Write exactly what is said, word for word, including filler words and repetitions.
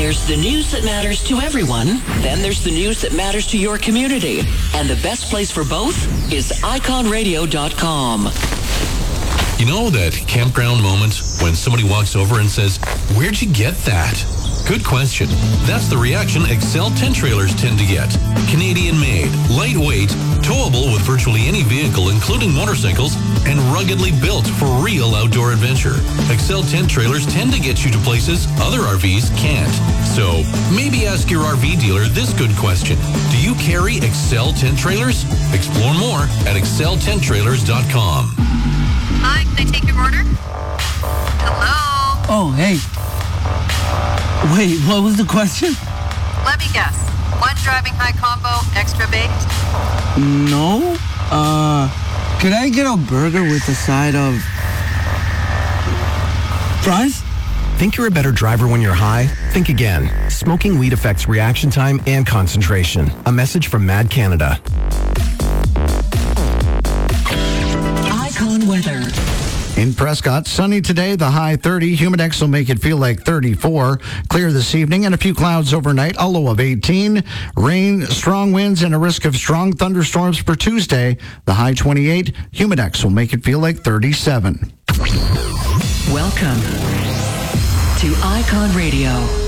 There's the news that matters to everyone. Then there's the news that matters to your community. And the best place for both is icon radio dot com. You know that campground moment when somebody walks over and says, "Where'd you get that?" Good question. That's the reaction Excel tent trailers tend to get. Canadian-made, lightweight, towable with virtually any vehicle, including motorcycles, and ruggedly built for real outdoor adventure. Excel tent trailers tend to get you to places other R Vs can't. So maybe ask your R V dealer this good question. Do you carry Excel tent trailers? Explore more at excel tent trailers dot com. Hi, can I take your order? Hello? Oh, hey. Wait, what was the question? Let me guess. One driving high combo, extra baked? No. Uh, could I get a burger with a side of fries? Think you're a better driver when you're high? Think again. Smoking weed affects reaction time and concentration. A message from Mad Canada. Icon weather. In Prescott, sunny today, the high thirty. Humidex will make it feel like thirty-four. Clear this evening and a few clouds overnight, a low of eighteen. Rain, strong winds, and a risk of strong thunderstorms for Tuesday. The high twenty-eight. Humidex will make it feel like thirty-seven. Welcome to Icon Radio.